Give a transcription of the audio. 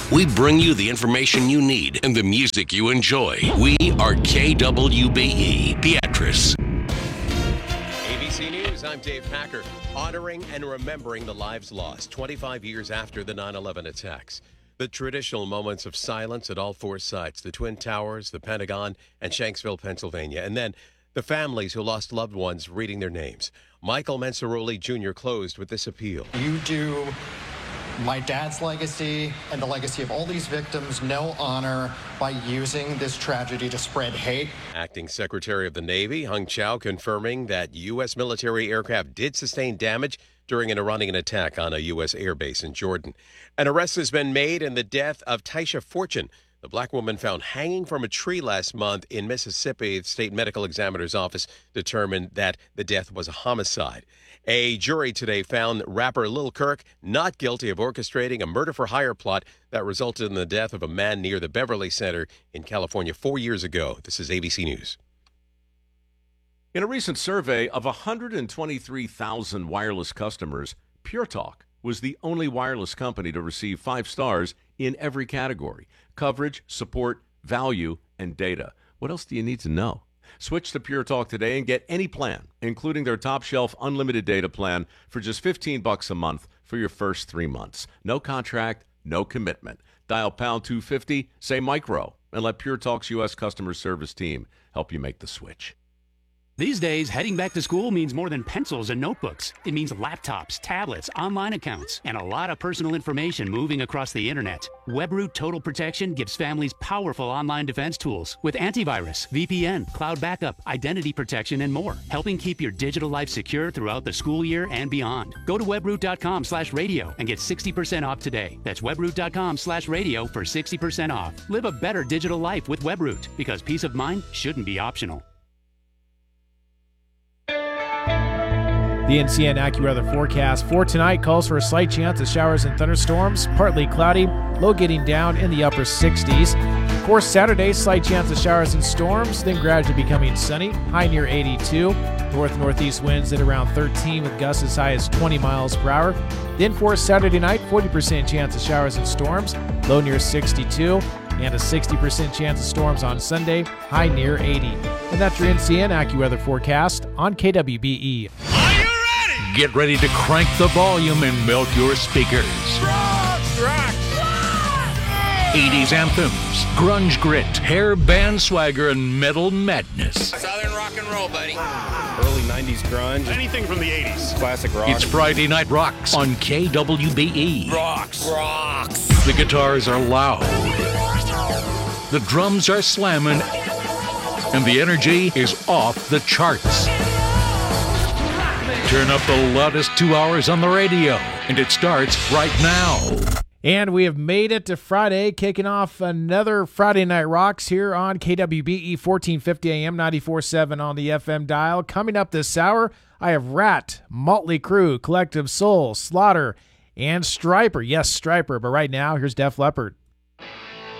We bring you the information you need and the music you enjoy. We are KWBE Beatrice. ABC News, I'm Dave Packer. Honoring and remembering the lives lost 25 years after the 9/11 attacks. The traditional moments of silence at all four sites, the Twin Towers, the Pentagon, and Shanksville, Pennsylvania. And then the families who lost loved ones reading their names. Michael Mensaroli Jr. closed with this appeal. You do my dad's legacy and the legacy of all these victims no honor by using this tragedy to spread hate. Acting Secretary of the Navy Hung Chow confirming that U.S. military aircraft did sustain damage during an Iranian attack on a U.S. airbase in Jordan. An arrest has been made in the death of Taisha Fortune, the black woman found hanging from a tree last month in Mississippi. The state medical examiner's office determined that the death was a homicide. A jury today found rapper Lil Kirk not guilty of orchestrating a murder-for-hire plot that resulted in the death of a man near the Beverly Center in California 4 years ago. This is ABC News. In a recent survey of 123,000 wireless customers, Pure Talk was the only wireless company to receive 5 stars in every category: coverage, support, value, and data. What else do you need to know? Switch to Pure Talk today and get any plan, including their top-shelf unlimited data plan, for just $15 a month for your first 3 months. No contract, no commitment. Dial pound 250, say micro, and let Pure Talk's U.S. customer service team help you make the switch. These days, heading back to school means more than pencils and notebooks. It means laptops, tablets, online accounts, and a lot of personal information moving across the internet. WebRoot Total Protection gives families powerful online defense tools with antivirus, VPN, cloud backup, identity protection, and more, helping keep your digital life secure throughout the school year and beyond. Go to webroot.com/radio and get 60% off today. That's webroot.com/radio for 60% off. Live a better digital life with WebRoot, because peace of mind shouldn't be optional. The NCN AccuWeather forecast for tonight calls for a slight chance of showers and thunderstorms, partly cloudy, low getting down in the upper 60s. For Saturday, slight chance of showers and storms, then gradually becoming sunny, high near 82. North-northeast winds at around 13 with gusts as high as 20 miles per hour. Then for Saturday night, 40% chance of showers and storms, low near 62. And a 60% chance of storms on Sunday, high near 80. And that's your NCN AccuWeather forecast on KWBE. Get ready to crank the volume and melt your speakers. 80s anthems, grunge grit, hair band swagger, and metal madness. Southern rock and roll, buddy. Early 90s grunge. Anything from the 80s. Classic rock. It's Friday Night Rocks on KWBE. Rocks. The guitars are loud. The drums are slamming. And the energy is off the charts. Turn up the loudest 2 hours on the radio, and it starts right now. And we have made it to Friday, kicking off another Friday Night Rocks here on KWBE 1450 AM, 94.7 on the FM dial. Coming up this hour, I have Rat, Motley Crue, Collective Soul, Slaughter, and Stryper. Yes, Stryper, but right now, here's Def Leppard.